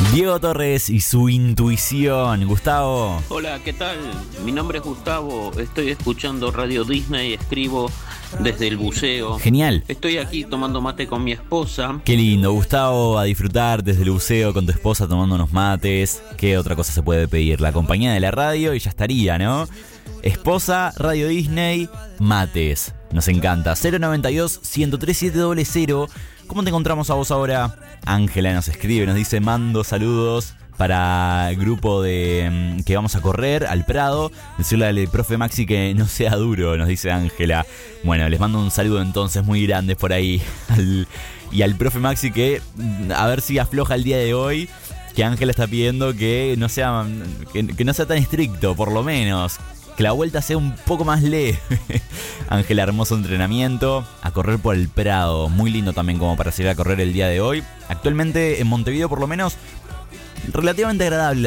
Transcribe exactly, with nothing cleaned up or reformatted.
Diego Torres y su intuición. Gustavo. Hola, ¿qué tal? Mi nombre es Gustavo, estoy escuchando Radio Disney, escribo desde el buceo. Genial. Estoy aquí tomando mate con mi esposa. Qué lindo, Gustavo, a disfrutar desde el buceo con tu esposa tomando unos mates. ¿Qué otra cosa se puede pedir? La compañía de la radio y ya estaría, ¿no? Esposa, Radio Disney, mates. Nos encanta. cero noventa y dos, ciento tres, siete cero cero. ¿Cómo te encontramos a vos ahora? Ángela nos escribe, nos dice: mando saludos para el grupo de que vamos a correr al Prado. Decirle al profe Maxi que no sea duro, nos dice Ángela. Bueno, les mando un saludo entonces muy grande por ahí. Al, y al profe Maxi que a ver si afloja el día de hoy. Que Ángela está pidiendo que no sea, que, que no sea tan estricto, por lo menos. Que la vuelta sea un poco más leve. Ángela, hermoso entrenamiento. A correr por el Prado. Muy lindo también como para salir a correr el día de hoy. Actualmente en Montevideo por lo menos relativamente agradable